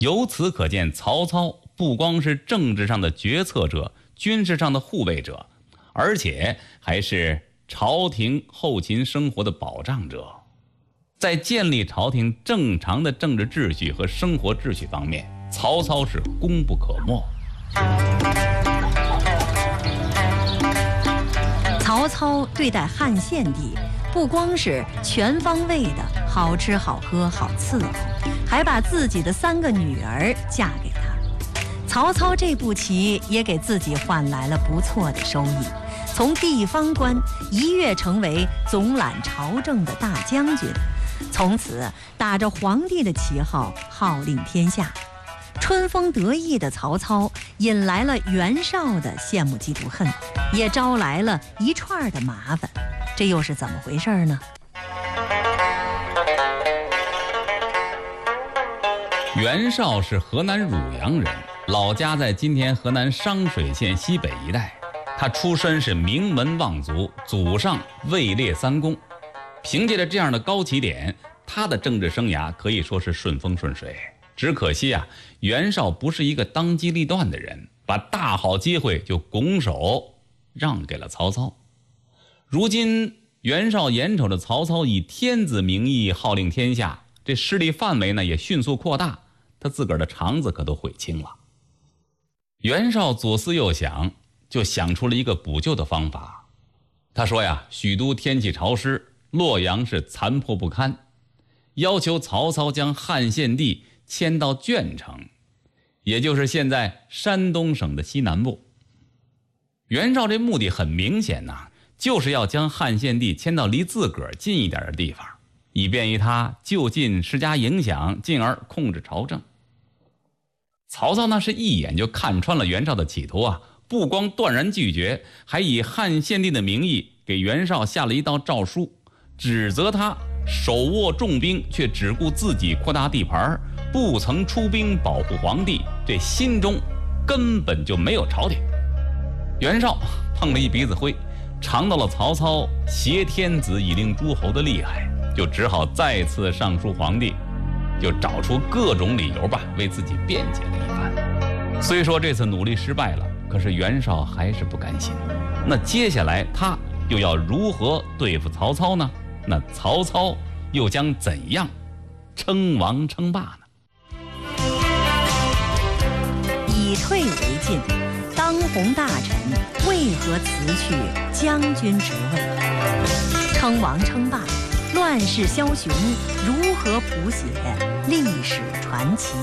由此可见，曹操不光是政治上的决策者、军事上的护卫者，而且还是朝廷后勤生活的保障者。在建立朝廷正常的政治秩序和生活秩序方面，曹操是功不可没。 曹操对待汉献帝，不光是全方位的好吃好喝好伺候，还把自己的3个女儿嫁给他。曹操这步棋也给自己换来了不错的收益，从地方官一跃成为总揽朝政的大将军，从此打着皇帝的旗号号令天下。春风得意的曹操引来了袁绍的羡慕嫉妒恨，也招来了一串的麻烦。这又是怎么回事呢？ 袁绍是河南汝阳人，老家在今天河南商水县西北一带。他出身是名门望族，祖上位列3公。凭借着这样的高起点，他的政治生涯可以说是顺风顺水。只可惜啊，袁绍不是一个当机立断的人，把大好机会就拱手让给了曹操。如今袁绍眼瞅着曹操以天子名义号令天下，这势力范围呢也迅速扩大，他自个儿的肠子可都悔青了。袁绍左思右想，就想出了一个补救的方法。他说呀，许都天气潮湿，洛阳是残破不堪，要求曹操将汉献帝迁到鄄城，也就是现在山东省的西南部。袁绍这目的很明显呐，就是要将汉献帝迁到离自个儿近一点的地方，以便于他就近施加影响，进而控制朝政。曹操那是一眼就看穿了袁绍的企图啊，不光断然拒绝，还以汉献帝的名义给袁绍下了一道诏书，指责他手握重兵却只顾自己扩大地盘，不曾出兵保护皇帝，这心中根本就没有朝廷。袁绍碰了一鼻子灰，尝到了曹操挟天子以令诸侯的厉害，就只好再次上书皇帝，就找出各种理由吧，为自己辩解了一番。虽说这次努力失败了，可是袁绍还是不甘心。那接下来他又要如何对付曹操呢？那曹操又将怎样称王称霸呢？ 以退为进，当红大臣为何辞去将军职位？称王称霸，乱世枭雄如何谱写历史传奇？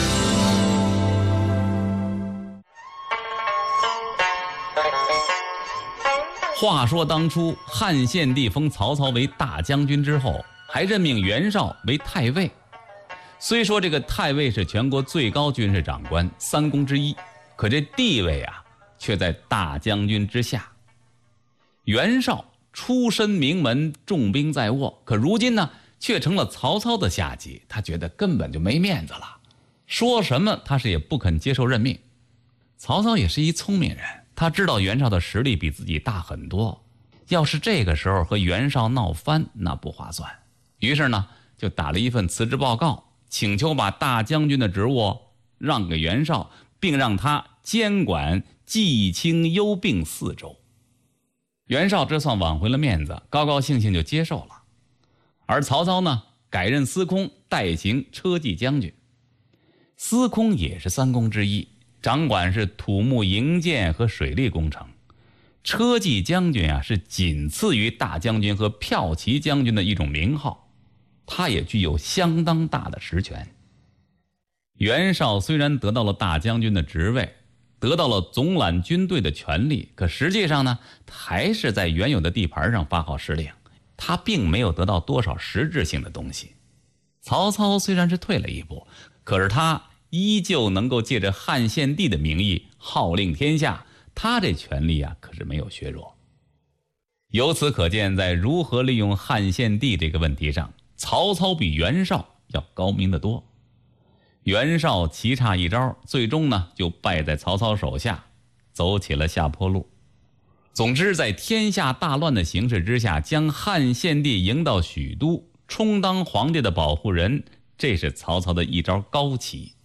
话说当初汉献帝封曹操为大将军之后，还任命袁绍为太尉。虽说这个太尉是全国最高军事长官3公之一，可这地位啊却在大将军之下。袁绍出身名门，重兵在握，可如今呢却成了曹操的下级，他觉得根本就没面子了，说什么他是也不肯接受任命。曹操也是一聪明人，他知道袁绍的实力比自己大很多，要是这个时候和袁绍闹翻，那不划算。于是呢就打了一份辞职报告，请求把大将军的职务让给袁绍，并让他监管冀青幽并4州。袁绍这算挽回了面子，高高兴兴就接受了。而曹操呢，改任司空，代行车骑将军。司空也是3公之一，掌管是土木营建和水利工程。车骑将军啊，是仅次于大将军和骠骑将军的一种名号，他也具有相当大的实权。袁绍虽然得到了大将军的职位，得到了总揽军队的权利，可实际上呢，他还是在原有的地盘上发号施令，他并没有得到多少实质性的东西。曹操虽然是退了一步，可是他依旧能够借着汉献帝的名义号令天下，他这权力啊可是没有削弱。由此可见，在如何利用汉献帝这个问题上，曹操比袁绍要高明得多。袁绍棋差一招，最终呢就败在曹操手下，走起了下坡路。总之，在天下大乱的形势之下，将汉献帝迎到许都，充当皇帝的保护人，这是曹操的一招高棋。